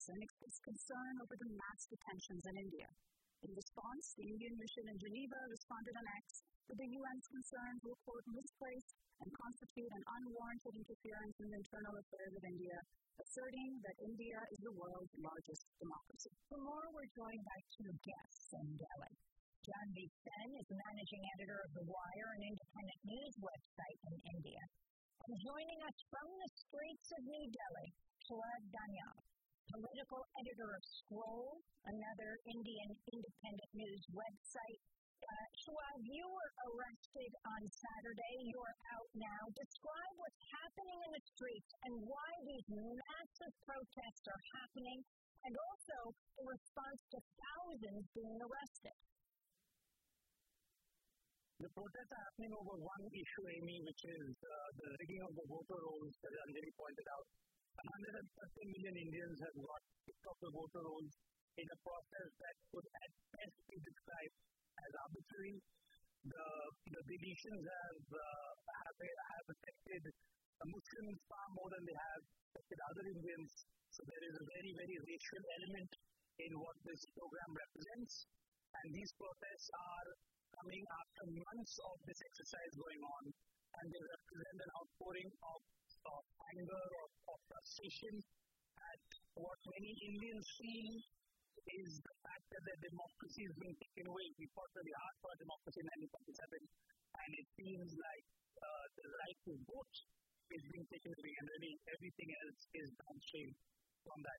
citizen expressed concern over the mass detentions in India. In response, the Indian mission in Geneva responded on X that the UN's concerns were, quote, misplaced and constitute an unwarranted interference in the internal affairs of India, asserting that India is the world's largest democracy. For more, we're joined by two guests in Delhi. Janhvi Sen is managing editor of The Wire, an independent news website in India. And joining us from the streets of New Delhi, Sharad Danyal, political editor of Scroll, another Indian independent news website. Sharad, you were arrested on Saturday. You're out now. Describe what's happening in the streets and why these massive protests are happening, and also the response to thousands being arrested. The protests are happening over one issue, Amy, which is the rigging of the voter rolls, as Anjali pointed out. 130 million Indians have got picked off the voter rolls in a process that could at best be described as arbitrary. The deletions have affected Muslims far more than they have affected other Indians. So there is a very, very racial element in what this program represents. And these protests are coming after months of this exercise going on, and they represent an outpouring of anger or of frustration at what many Indians feel is the fact that their democracy is being taken away. We fought really hard for democracy in 1947, and it seems like the right to vote is being taken away, and really everything else is downstream from that.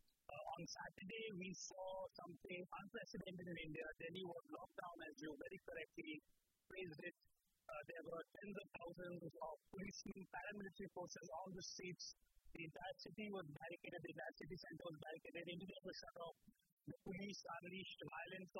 On Saturday, we saw something unprecedented in India. Delhi was locked down, as you very correctly phrased it. There were tens of thousands of policemen, paramilitary forces on the streets. The entire city was barricaded, the entire city center was barricaded, India was shut off. The police unleashed violence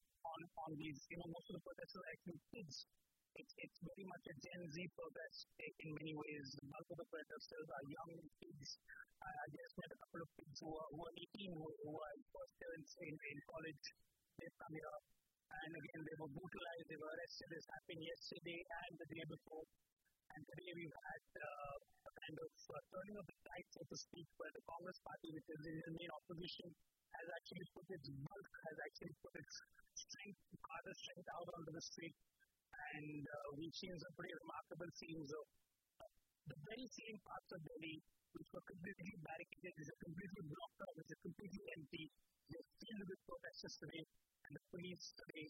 on these, most of the protesters are actually kids. It's very much a Gen Z protest in many ways. The bulk of the protesters are young kids. I just met a couple of kids who are 18, who are first year in college. They've come here. And again, they were brutalized, they were arrested. This happened yesterday and the day before. And today we've had a kind of turning of the tide, so to speak, where the Congress Party, which is in the main opposition, has actually put its bulk, has actually put its strength, harder strength out onto the street. And we've seen some pretty remarkable scenes of the very same parts of Delhi which were completely barricaded, which are completely blocked off, which are completely empty. They're filled with protesters today, and the police today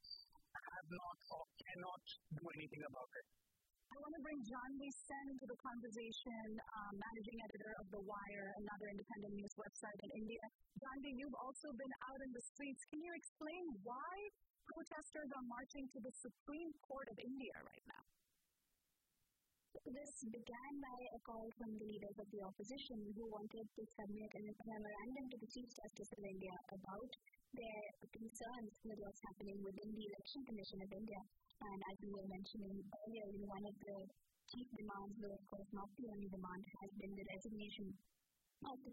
have not or cannot do anything about it. I want to bring Janhvi Sen to the conversation, managing editor of The Wire, another independent news website in India. Janhvi, you've also been out in the streets. Can you explain why protesters are marching to the Supreme Court of India right now? This began by a call from the leaders of the opposition who wanted to submit a memorandum to the Chief Justice of India about their concerns with what's happening within the Election Commission of India. And as we were mentioning earlier, one of the chief demands, though of course not the only demand, has been the resignation of the